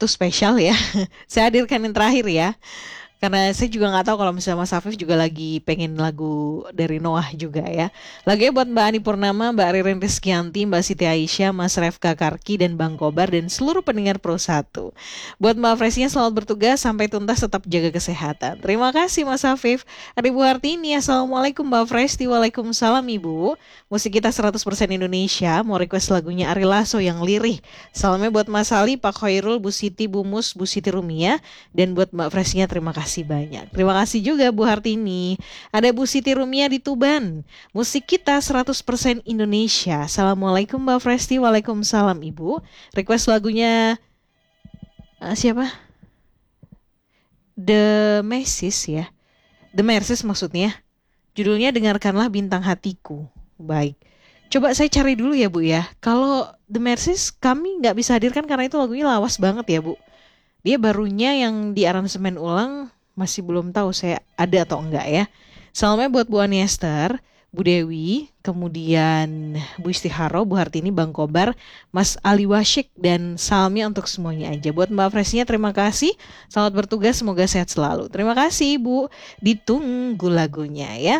itu spesial ya. Saya hadirkan yang terakhir ya. Karena saya juga nggak tahu kalau misalnya Mas Afif juga lagi pengen lagu dari Noah juga ya. Lagunya buat Mbak Ani Purnama, Mbak Ririn Rizkyanti, Mbak Siti Aisyah, Mas Refka Karki, dan Bang Kobar, dan seluruh pendengar Pro 1. Buat Mbak Fresinya selamat bertugas, sampai tuntas tetap jaga kesehatan. Terima kasih Mas Afif. Ada Ibu Hartini, Assalamualaikum Mbak Fresti, Waalaikumsalam Ibu. Musik kita 100% Indonesia, mau request lagunya Ari Lasso yang lirih. Salamnya buat Mas Ali, Pak Khairul, Bu Siti, Bu Mus, Bu Siti Rumia, dan buat Mbak Fresinya terima kasih banyak. Terima kasih juga Bu Hartini. Ada Bu Siti Rumia di Tuban. Musik kita 100% Indonesia. Assalamualaikum Mbak Fresti, Waalaikumsalam Ibu. Request lagunya siapa? The Mercies ya. The Mercies maksudnya. Judulnya Dengarkanlah Bintang Hatiku. Baik. Coba saya cari dulu ya Bu ya. Kalau The Mercies kami nggak bisa hadirkan karena itu lagunya lawas banget ya Bu. Dia barunya yang diaransemen ulang masih belum tahu saya ada atau enggak ya. Salamnya buat Bu Ani Esther, Bu Dewi, kemudian Bu Istiharo, Bu Hartini, Bang Kobar, Mas Ali Wasyik, dan salamnya untuk semuanya aja. Buat Mbak Fresinya terima kasih, selamat bertugas, semoga sehat selalu. Terima kasih Bu, ditunggu lagunya ya.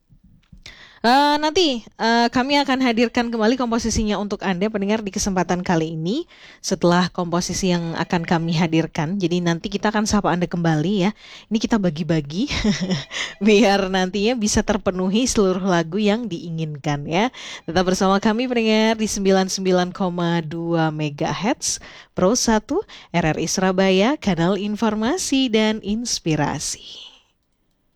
Nanti kami akan hadirkan kembali komposisinya untuk Anda pendengar di kesempatan kali ini setelah komposisi yang akan kami hadirkan. Jadi nanti kita akan sapa Anda kembali ya. Ini kita bagi-bagi biar nantinya bisa terpenuhi seluruh lagu yang diinginkan ya. Tetap bersama kami pendengar di 99,2 MHz Pro 1 RRI Surabaya, kanal informasi dan inspirasi.